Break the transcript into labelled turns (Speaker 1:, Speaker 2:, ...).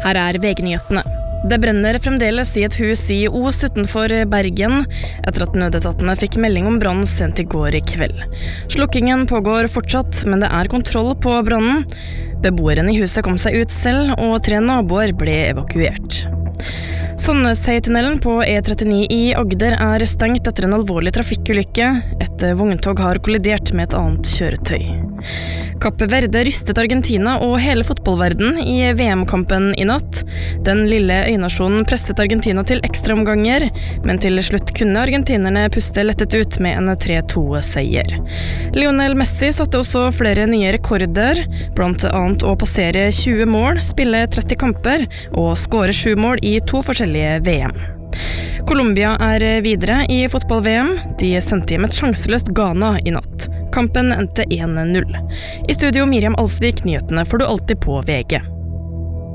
Speaker 1: Her VG-nyhetene. Det brenner fremdeles i et hus i Os utenfor Bergen, etter at nødetatene fikk melding om brann sent i går i kveld. Slukkingen pågår fortsatt, men det kontroll på brannen. Beboeren i huset kom seg ut selv, og 3 naboer ble evakuert. Sandneshei-tunnelen på E39 i Agder stengt etter en alvorlig trafikkulykke. Et vogntog har kollidert med et annet kjøretøy. Kapp Verde rystet Argentina og hele fotballverden i VM-kampen i natt. Den lille øynasjonen presset Argentina til ekstraomganger, men til slutt kunne argentinerne puste lettet ut med en 3-2-seier. Lionel Messi satte også flere nye rekorder, blant annet å passere 20 mål, spille 30 kamper og skåre 7 mål i 2 forskjellige VM. Colombia videre i fotball-VM. De sendte hjem et sjanseløst Ghana i natt. Kampen endte 1-0. I studio Miriam Alsvik, nyhetene får du alltid på VG.